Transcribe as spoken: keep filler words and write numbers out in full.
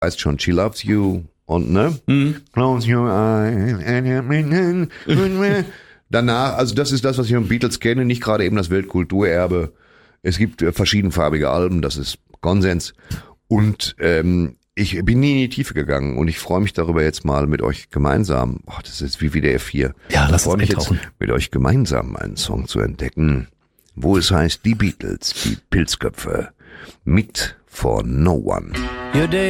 weißt schon, She Loves You und ne? Mhm. Close your eyes. Danach, also das ist das, was ich von Beatles kenne, nicht gerade eben das Weltkulturerbe. Es gibt äh, verschiedenfarbige Alben, das ist Konsens. Und ähm, ich bin nie in die Tiefe gegangen und ich freue mich darüber jetzt mal mit euch gemeinsam, oh, das ist wie W D R vier, ja, ich lass freue uns mich jetzt eintauchen. mit euch gemeinsam einen Song zu entdecken, wo es heißt, die Beatles, die Pilzköpfe, mit For No One. Your day